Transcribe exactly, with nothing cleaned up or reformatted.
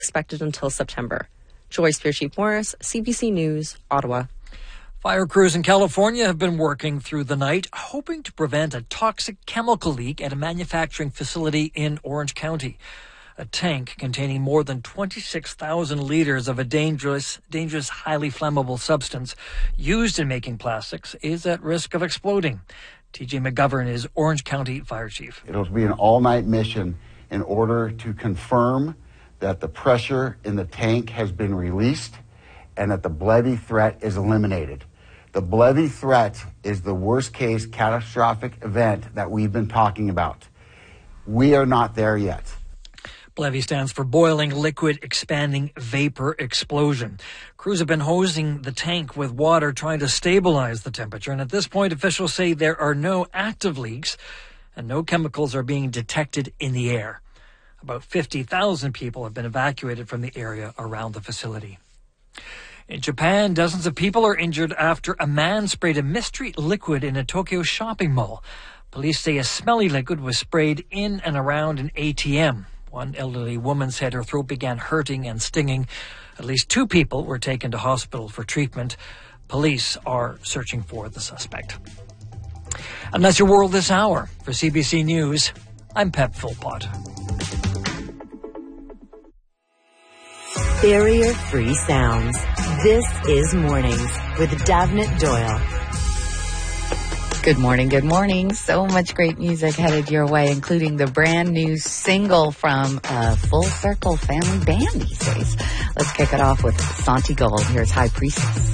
expected until September. Joy Spear-Chief-Morris, C B C News, Ottawa. Fire crews in California have been working through the night, hoping to prevent a toxic chemical leak at a manufacturing facility in Orange County. A tank containing more than twenty-six thousand liters of a dangerous, dangerous, highly flammable substance used in making plastics is at risk of exploding. T J McGovern is Orange County Fire Chief. It'll be an all-night mission in order to confirm that the pressure in the tank has been released and that the Blevy threat is eliminated. The Blevy threat is the worst-case catastrophic event that we've been talking about. We are not there yet. Blevy stands for Boiling Liquid Expanding Vapor Explosion. Crews have been hosing the tank with water, trying to stabilize the temperature. And at this point, officials say there are no active leaks and no chemicals are being detected in the air. About fifty thousand people have been evacuated from the area around the facility. In Japan, dozens of people are injured after a man sprayed a mystery liquid in a Tokyo shopping mall. Police say a smelly liquid was sprayed in and around an A T M. One elderly woman said her throat began hurting and stinging. At least two people were taken to hospital for treatment. Police are searching for the suspect. And that's your world this hour. For C B C News, I'm Pep Philpott. Barrier-free sounds. This is Mornings with Davnit Doyle. Good morning, good morning. So much great music headed your way, including the brand new single from a Full Circle family band these days. Let's kick it off with Santi Gold. Here's High Priestess.